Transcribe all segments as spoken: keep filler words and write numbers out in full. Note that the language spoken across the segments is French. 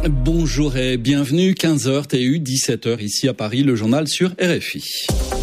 Bonjour et bienvenue, quinze heures T U, dix-sept heures ici à Paris, le journal sur R F I.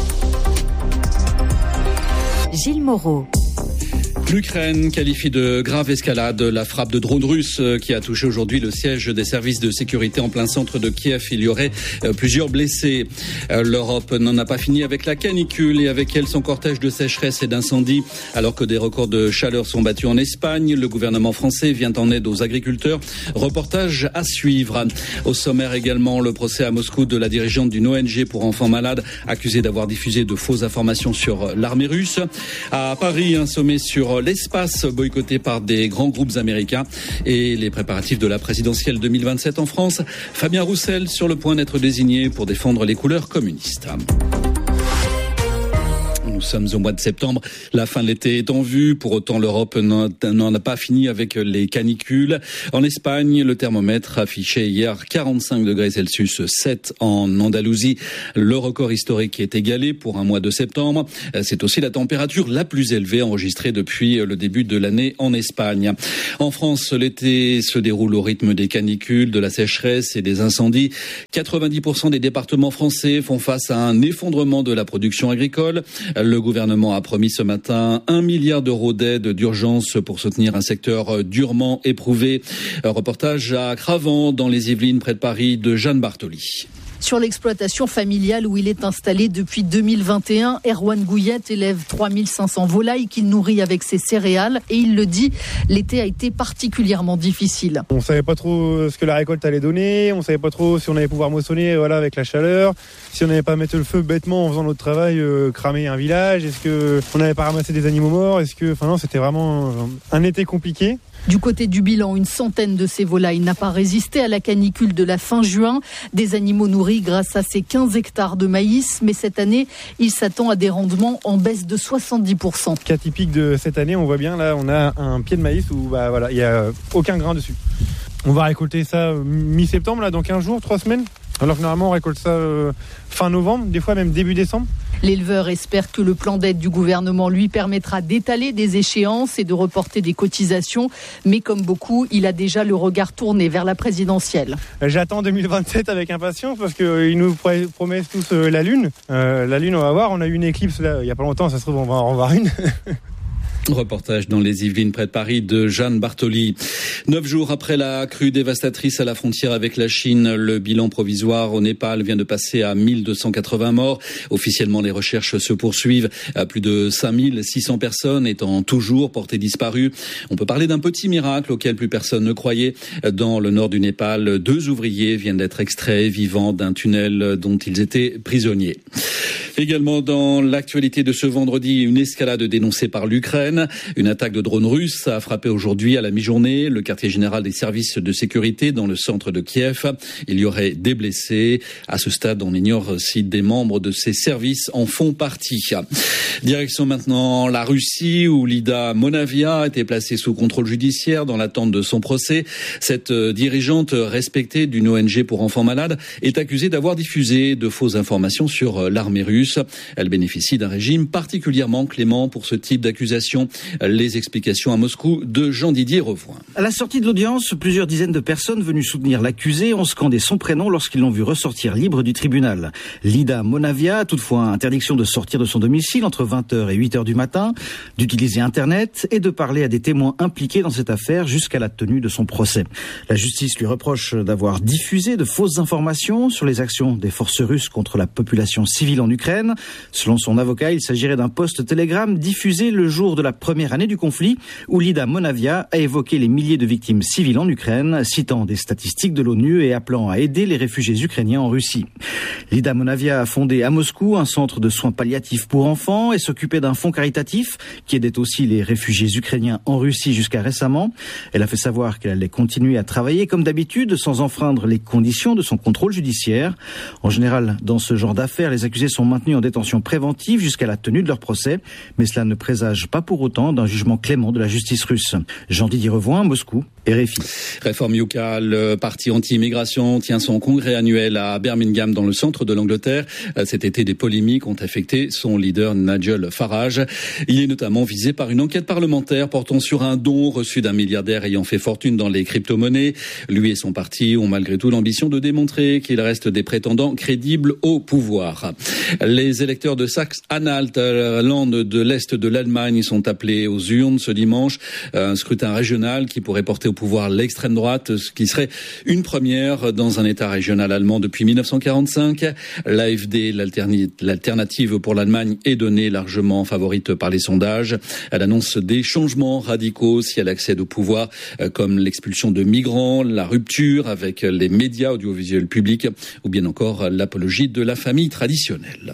Gilles Moreau. L'Ukraine qualifie de grave escalade la frappe de drones russes qui a touché aujourd'hui le siège des services de sécurité en plein centre de Kiev. Il y aurait plusieurs blessés. L'Europe n'en a pas fini avec la canicule et avec elle son cortège de sécheresse et d'incendie. Alors que des records de chaleur sont battus en Espagne, le gouvernement français vient en aide aux agriculteurs. Reportage à suivre. Au sommaire également, le procès à Moscou de la dirigeante d'une O N G pour enfants malades accusée d'avoir diffusé de fausses informations sur l'armée russe. À Paris, un sommet sur l'espace boycotté par des grands groupes américains et les préparatifs de la présidentielle deux mille vingt-sept en France. Fabien Roussel sur le point d'être désigné pour défendre les couleurs communistes. Nous sommes au mois de septembre, la fin de l'été est en vue. Pour autant, l'Europe n'en a pas fini avec les canicules. En Espagne, le thermomètre affichait hier quarante-cinq degrés Celsius, sept en Andalousie. Le record historique est égalé pour un mois de septembre. C'est aussi la température la plus élevée enregistrée depuis le début de l'année en Espagne. En France, l'été se déroule au rythme des canicules, de la sécheresse et des incendies. quatre-vingt-dix pour cent des départements français font face à un effondrement de la production agricole. Le gouvernement a promis ce matin un milliard d'euros d'aide d'urgence pour soutenir un secteur durement éprouvé. Un reportage à Cravant, dans les Yvelines, près de Paris, de Jeanne Bartoli. Sur l'exploitation familiale où il est installé depuis deux mille vingt et un, Erwan Gouillette élève trois mille cinq cents volailles qu'il nourrit avec ses céréales. Et il le dit, l'été a été particulièrement difficile. On ne savait pas trop ce que la récolte allait donner, on ne savait pas trop si on allait pouvoir moissonner voilà, avec la chaleur, si on n'allait pas mettre le feu bêtement en faisant notre travail, euh, cramer un village, est-ce qu'on n'allait pas ramasser des animaux morts, est-ce que... Enfin non, c'était vraiment un été compliqué. Du côté du bilan, une centaine de ces volailles n'a pas résisté à la canicule de la fin juin. Des animaux nourris grâce à ces quinze hectares de maïs. Mais cette année, il s'attend à des rendements en baisse de soixante-dix pour cent. Cas typique de cette année, on voit bien, là, on a un pied de maïs où bah, voilà, il n'y a aucun grain dessus. On va récolter ça mi-septembre, là, dans quinze jours, trois semaines. Alors que normalement, on récolte ça euh, fin novembre, des fois même début décembre. L'éleveur espère que le plan d'aide du gouvernement lui permettra d'étaler des échéances et de reporter des cotisations. Mais comme beaucoup, il a déjà le regard tourné vers la présidentielle. J'attends deux mille vingt-sept avec impatience parce qu'ils nous promettent tous euh, la Lune. Euh, la Lune, on va voir. On a eu une éclipse là, il n'y a pas longtemps, ça se trouve, on va en revoir une. Reportage dans les Yvelines près de Paris de Jeanne Bartoli. Neuf jours après la crue dévastatrice à la frontière avec la Chine, le bilan provisoire au Népal vient de passer à mille deux cent quatre-vingts morts. Officiellement, les recherches se poursuivent. À plus de cinq mille six cents personnes étant toujours portées disparues. On peut parler d'un petit miracle auquel plus personne ne croyait. Dans le nord du Népal, deux ouvriers viennent d'être extraits vivants d'un tunnel dont ils étaient prisonniers. Également dans l'actualité de ce vendredi, une escalade dénoncée par l'Ukraine. Une attaque de drones russes a frappé aujourd'hui à la mi-journée le quartier général des services de sécurité dans le centre de Kiev. Il y aurait des blessés. À ce stade, on ignore si des membres de ces services en font partie. Direction maintenant la Russie où Lida Monavia a été placée sous contrôle judiciaire dans l'attente de son procès. Cette dirigeante respectée d'une O N G pour enfants malades est accusée d'avoir diffusé de fausses informations sur l'armée russe. Elle bénéficie d'un régime particulièrement clément pour ce type d'accusation. Les explications à Moscou de Jean-Didier Revoin. À la sortie de l'audience, plusieurs dizaines de personnes venues soutenir l'accusé ont scandé son prénom lorsqu'ils l'ont vu ressortir libre du tribunal. Lida Monavia a toutefois interdiction de sortir de son domicile entre vingt heures et huit heures du matin, d'utiliser Internet et de parler à des témoins impliqués dans cette affaire jusqu'à la tenue de son procès. La justice lui reproche d'avoir diffusé de fausses informations sur les actions des forces russes contre la population civile en Ukraine. Selon son avocat, il s'agirait d'un post Telegram diffusé le jour de la première année du conflit où Lida Monavia a évoqué les milliers de victimes civiles en Ukraine, citant des statistiques de l'ONU et appelant à aider les réfugiés ukrainiens en Russie. Lida Monavia a fondé à Moscou un centre de soins palliatifs pour enfants et s'occupait d'un fonds caritatif qui aidait aussi les réfugiés ukrainiens en Russie jusqu'à récemment. Elle a fait savoir qu'elle allait continuer à travailler comme d'habitude sans enfreindre les conditions de son contrôle judiciaire. En général, dans ce genre d'affaires, les accusés sont maintenus maintenus en détention préventive jusqu'à la tenue de leur procès. Mais cela ne présage pas pour autant d'un jugement clément de la justice russe. Jean-Didier Revoin, Moscou, R F I. Réforme U K A, le parti anti-immigration tient son congrès annuel à Birmingham dans le centre de l'Angleterre. Cet été, des polémiques ont affecté son leader Nigel Farage. Il est notamment visé par une enquête parlementaire portant sur un don reçu d'un milliardaire ayant fait fortune dans les crypto-monnaies. Lui et son parti ont malgré tout l'ambition de démontrer qu'il reste des prétendants crédibles au pouvoir. Les électeurs de Saxe-Anhalt, land de l'Est de l'Allemagne, sont appelés aux urnes ce dimanche. Un scrutin régional qui pourrait porter au pouvoir l'extrême droite, ce qui serait une première dans un État régional allemand depuis mille neuf cent quarante-cinq. L'A F D, l'alternative pour l'Allemagne, est donnée largement favorite par les sondages. Elle annonce des changements radicaux si elle accède au pouvoir, comme l'expulsion de migrants, la rupture avec les médias audiovisuels publics ou bien encore l'apologie de la famille traditionnelle.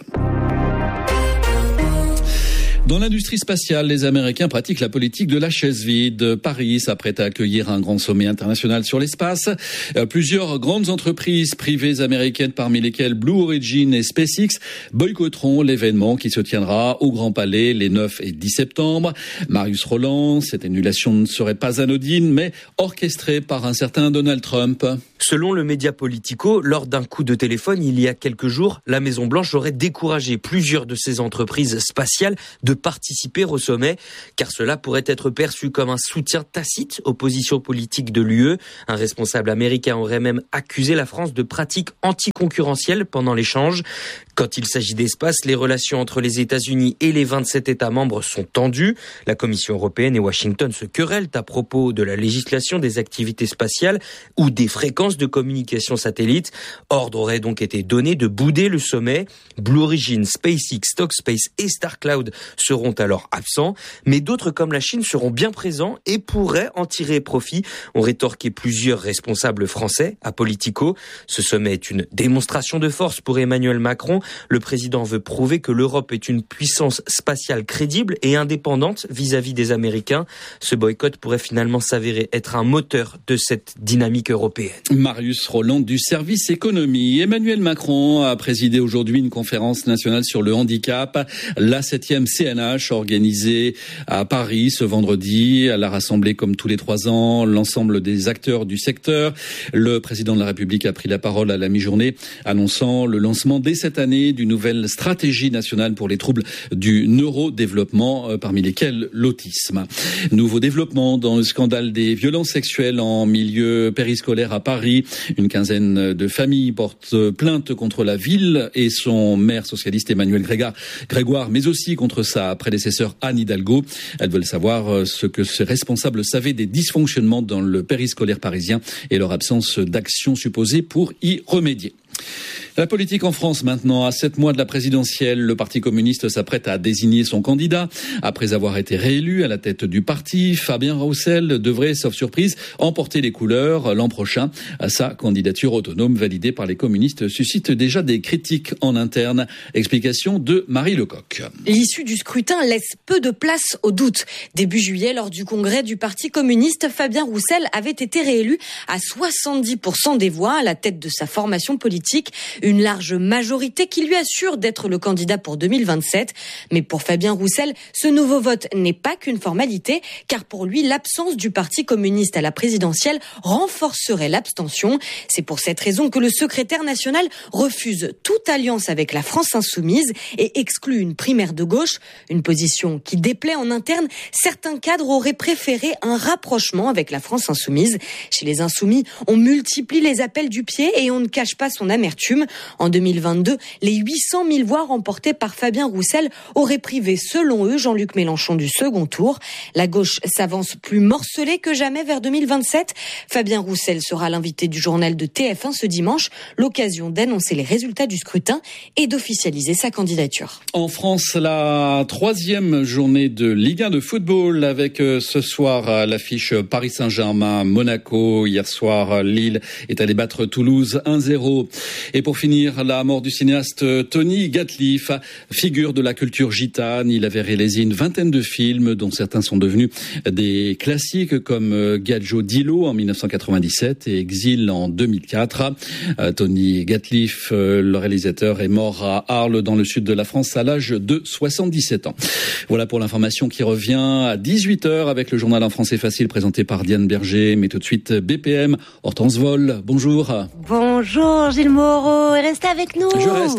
Dans l'industrie spatiale, les Américains pratiquent la politique de la chaise vide. Paris s'apprête à accueillir un grand sommet international sur l'espace. Plusieurs grandes entreprises privées américaines, parmi lesquelles Blue Origin et SpaceX, boycotteront l'événement qui se tiendra au Grand Palais les neuf et dix septembre. Marius Roland, cette annulation ne serait pas anodine, mais orchestrée par un certain Donald Trump. Selon le média Politico, lors d'un coup de téléphone il y a quelques jours, la Maison-Blanche aurait découragé plusieurs de ces entreprises spatiales de participer au sommet, car cela pourrait être perçu comme un soutien tacite aux positions politiques de l'U E. Un responsable américain aurait même accusé la France de pratiques anticoncurrentielles pendant l'échange. Quand il s'agit d'espace, les relations entre les États-Unis et les vingt-sept États membres sont tendues. La Commission européenne et Washington se querellent à propos de la législation des activités spatiales ou des fréquences de communication satellite. Ordre aurait donc été donné de bouder le sommet. Blue Origin, SpaceX, Talkspace et StarCloud seront alors absents, mais d'autres comme la Chine seront bien présents et pourraient en tirer profit, ont rétorqué plusieurs responsables français à Politico. Ce sommet est une démonstration de force pour Emmanuel Macron. Le président veut prouver que l'Europe est une puissance spatiale crédible et indépendante vis-à-vis des Américains. Ce boycott pourrait finalement s'avérer être un moteur de cette dynamique européenne. Marius Roland du service économie. Emmanuel Macron a présidé aujourd'hui une conférence nationale sur le handicap, la septième C N H organisée à Paris ce vendredi. Elle a rassemblé comme tous les trois ans l'ensemble des acteurs du secteur. Le président de la République a pris la parole à la mi-journée, annonçant le lancement dès cette année d'une nouvelle stratégie nationale pour les troubles du neurodéveloppement, parmi lesquels l'autisme. Nouveau développement dans le scandale des violences sexuelles en milieu périscolaire à Paris. Une quinzaine de familles portent plainte contre la ville et son maire socialiste Emmanuel Grégoire, mais aussi contre sa prédécesseur Anne Hidalgo. Elles veulent savoir ce que ces responsables savaient des dysfonctionnements dans le périscolaire parisien et leur absence d'action supposée pour y remédier. La politique en France maintenant, à sept mois de la présidentielle, le Parti communiste s'apprête à désigner son candidat. Après avoir été réélu à la tête du parti, Fabien Roussel devrait, sauf surprise, emporter les couleurs l'an prochain. Sa candidature autonome validée par les communistes suscite déjà des critiques en interne. Explication de Marie Lecoq. L'issue du scrutin laisse peu de place au doute. Début juillet, lors du congrès du Parti communiste, Fabien Roussel avait été réélu à soixante-dix pour cent des voix à la tête de sa formation politique. Une large majorité qui lui assure d'être le candidat pour deux mille vingt-sept. Mais pour Fabien Roussel, ce nouveau vote n'est pas qu'une formalité, car pour lui, l'absence du Parti communiste à la présidentielle renforcerait l'abstention. C'est pour cette raison que le secrétaire national refuse toute alliance avec la France insoumise et exclut une primaire de gauche, une position qui déplaît en interne. Certains cadres auraient préféré un rapprochement avec la France insoumise. Chez les insoumis, on multiplie les appels du pied et on ne cache pas son amertume. En deux mille vingt-deux, les huit cent mille voix remportées par Fabien Roussel auraient privé, selon eux, Jean-Luc Mélenchon du second tour. La gauche s'avance plus morcelée que jamais vers deux mille vingt-sept. Fabien Roussel sera l'invité du journal de T F un ce dimanche, l'occasion d'annoncer les résultats du scrutin et d'officialiser sa candidature. En France, la troisième journée de Ligue un de football avec ce soir à l'affiche Paris Saint-Germain, Monaco. Hier soir, Lille est allé battre Toulouse un zéro. Et pour finir, la mort du cinéaste Tony Gatliff, figure de la culture gitane. Il avait réalisé une vingtaine de films dont certains sont devenus des classiques comme Gadjo Dilo en dix-neuf cent quatre-vingt-dix-sept et Exil en deux mille quatre. Tony Gatliff, le réalisateur, est mort à Arles dans le sud de la France à l'âge de soixante-dix-sept ans. Voilà pour l'information qui revient à dix-huit heures avec le journal en français facile présenté par Diane Berger. Mais tout de suite B P M, Hortense Vol, bonjour. Bonjour Gilles Moreau, restez avec nous. Je reste.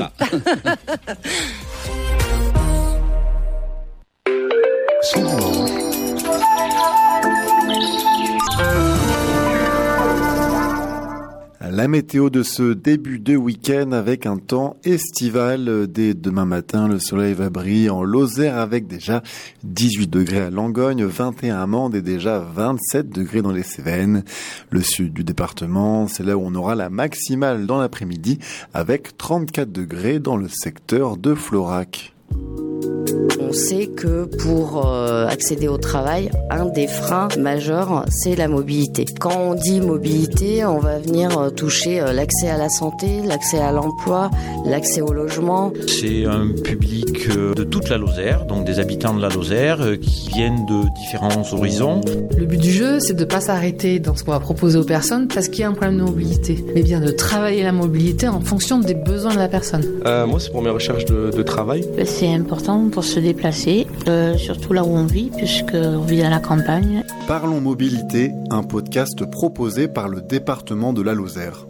La météo de ce début de week-end avec un temps estival. Dès demain matin, le soleil va briller en Lozère avec déjà dix-huit degrés à Langogne, vingt et un à Mende et déjà vingt-sept degrés dans les Cévennes. Le sud du département, c'est là où on aura la maximale dans l'après-midi avec trente-quatre degrés dans le secteur de Florac. On sait que pour euh, accéder au travail, un des freins majeurs, c'est la mobilité. Quand on dit mobilité, on va venir euh, toucher euh, l'accès à la santé, l'accès à l'emploi, l'accès au logement. C'est un public euh, de toute la Lozère, donc des habitants de la Lozère euh, qui viennent de différents horizons. Le but du jeu, c'est de ne pas s'arrêter dans ce qu'on va proposer aux personnes parce qu'il y a un problème de mobilité, mais bien de travailler la mobilité en fonction des besoins de la personne. Euh, moi, c'est pour mes recherches de, de travail. C'est important pour se déplacer, euh, surtout là où on vit, puisqu'on vit dans la campagne. Parlons mobilité, un podcast proposé par le département de la Lozère.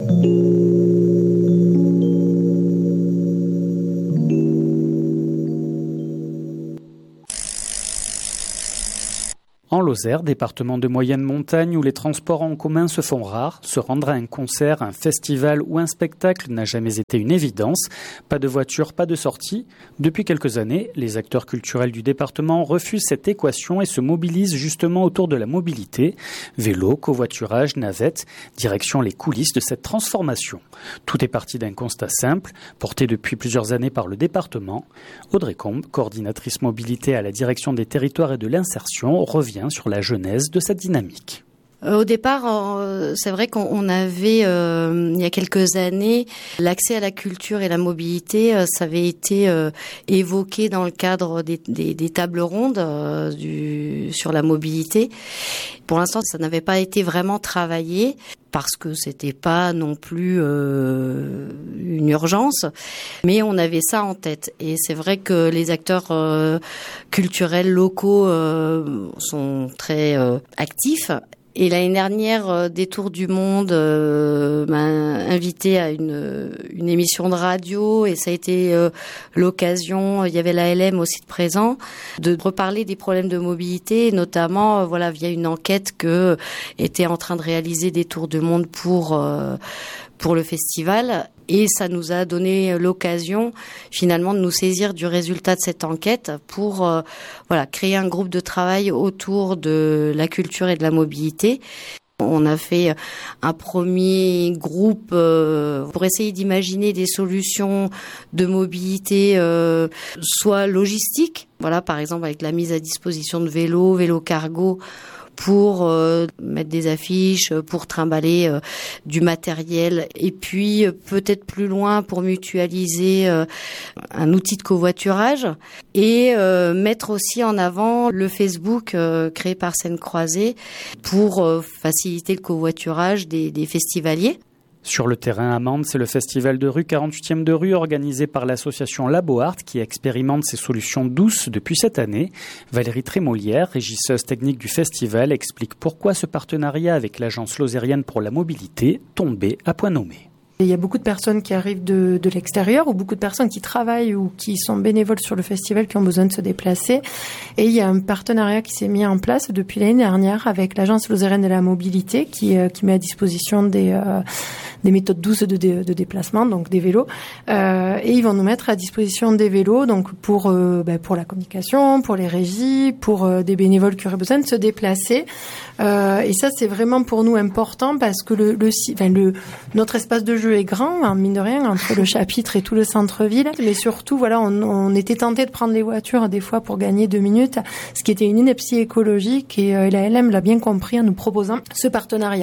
En Lozère, département de moyenne montagne où les transports en commun se font rares, se rendre à un concert, un festival ou un spectacle n'a jamais été une évidence. Pas de voiture, pas de sortie. Depuis quelques années, les acteurs culturels du département refusent cette équation et se mobilisent justement autour de la mobilité. Vélo, covoiturage, navette, direction les coulisses de cette transformation. Tout est parti d'un constat simple, porté depuis plusieurs années par le département. Audrey Combe, coordinatrice mobilité à la direction des territoires et de l'insertion, revient sur la genèse de cette dynamique. Au départ, c'est vrai qu'on avait, euh, il y a quelques années, l'accès à la culture et la mobilité, ça avait été euh, évoqué dans le cadre des, des, des tables rondes euh, du, sur la mobilité. Pour l'instant, ça n'avait pas été vraiment travaillé parce que c'était pas non plus euh, une urgence, mais on avait ça en tête. Et c'est vrai que les acteurs euh, culturels locaux euh, sont très euh, actifs. Et l'année dernière, euh, des Tours du Monde euh, m'a invité à une, une émission de radio et ça a été euh, l'occasion, il y avait la L M aussi de présent, de reparler des problèmes de mobilité, notamment euh, voilà via une enquête que était en train de réaliser des Tours du Monde pour euh, pour le festival. Et ça nous a donné l'occasion finalement de nous saisir du résultat de cette enquête pour euh, voilà créer un groupe de travail autour de la culture et de la mobilité. On a fait un premier groupe euh, pour essayer d'imaginer des solutions de mobilité, euh, soit logistiques, voilà par exemple avec la mise à disposition de vélos, vélos cargo, pour euh, mettre des affiches, pour trimballer euh, du matériel et puis euh, peut-être plus loin pour mutualiser euh, un outil de covoiturage et euh, mettre aussi en avant le Facebook euh, créé par Seine Croisée pour euh, faciliter le covoiturage des, des festivaliers. Sur le terrain à Mende, c'est le festival de rue quarante-huitième de rue organisé par l'association Laboart qui expérimente ces solutions douces depuis cette année. Valérie Trémolière, régisseuse technique du festival, explique pourquoi ce partenariat avec l'agence lozérienne pour la mobilité tombait à point nommé. Il y a beaucoup de personnes qui arrivent de, de l'extérieur ou beaucoup de personnes qui travaillent ou qui sont bénévoles sur le festival qui ont besoin de se déplacer. Et il y a un partenariat qui s'est mis en place depuis l'année dernière avec l'agence lozérienne de la mobilité qui, euh, qui met à disposition des, euh, des méthodes douces de, de, de déplacement, donc des vélos. Euh, et ils vont nous mettre à disposition des vélos donc pour, euh, ben, pour la communication, pour les régies, pour euh, des bénévoles qui auraient besoin de se déplacer. Euh, et ça, c'est vraiment pour nous important parce que le, le, enfin, le, notre espace de jeu est grand, hein, mine de rien, entre le chapitre et tout le centre-ville. Mais surtout, voilà, on, on était tenté de prendre les voitures des fois pour gagner deux minutes, ce qui était une ineptie écologique. Et euh, la L M l'a bien compris en nous proposant ce partenariat.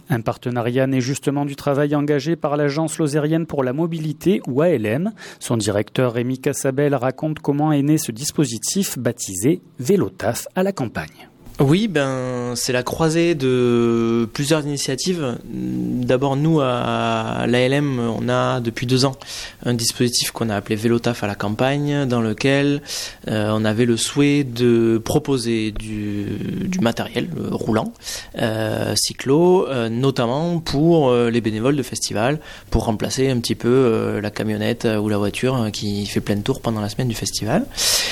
Un partenariat né justement du travail engagé par l'Agence lozérienne pour la mobilité, ou A L M. Son directeur Rémi Cassabel raconte comment est né ce dispositif baptisé Vélotaf à la campagne. Oui, ben c'est la croisée de plusieurs initiatives. D'abord, nous à l'A L M, on a depuis deux ans un dispositif qu'on a appelé Vélotaf à la campagne, dans lequel euh, on avait le souhait de proposer du, du matériel euh, roulant, euh, cyclo, euh, notamment pour euh, les bénévoles de festival, pour remplacer un petit peu euh, la camionnette euh, ou la voiture euh, qui fait plein de tours pendant la semaine du festival.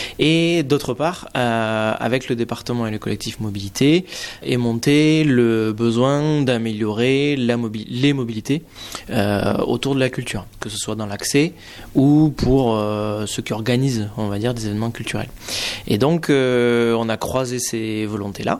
Et d'autre part, euh, avec le département et le collectif mobilité, est monté le besoin d'améliorer la mobi- les mobilités euh, autour de la culture, que ce soit dans l'accès ou pour euh, ceux qui organisent, on va dire, des événements culturels. Et donc, euh, on a croisé ces volontés-là.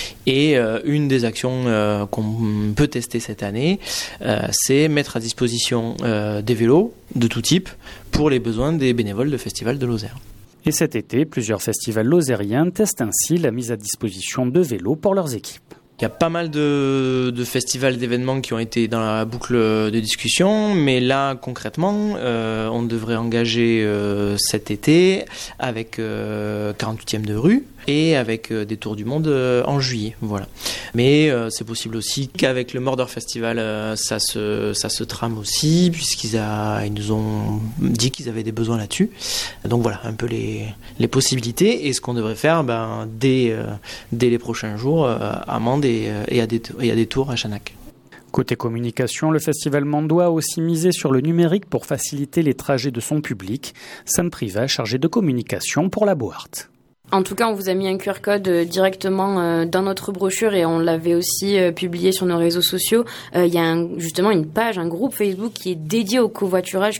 Et euh, une des actions euh, qu'on peut tester cette année, euh, c'est mettre à disposition euh, des vélos de tout type pour les besoins des bénévoles de Festival de Lozère. Et cet été, plusieurs festivals lozériens testent ainsi la mise à disposition de vélos pour leurs équipes. Il y a pas mal de, de festivals, d'événements qui ont été dans la boucle de discussion, mais là, concrètement, euh, on devrait engager euh, cet été avec euh, quarante-huitième de rue et avec euh, des Tours du Monde euh, en juillet. Voilà. Mais euh, c'est possible aussi qu'avec le Mordor Festival, euh, ça, se, ça se trame aussi, puisqu'ils a, ils nous ont dit qu'ils avaient des besoins là-dessus. Donc voilà, un peu les, les possibilités. Et ce qu'on devrait faire ben, dès, euh, dès les prochains jours, euh, à Mende et, et, à des, et à des tours à Chanac. Côté communication, le festival mandois a aussi misé sur le numérique pour faciliter les trajets de son public. Sam Privat, chargé de communication pour la Boart. En tout cas, on vous a mis un Q R code directement dans notre brochure et on l'avait aussi publié sur nos réseaux sociaux. Il y a un, justement une page, un groupe Facebook qui est dédié au covoiturage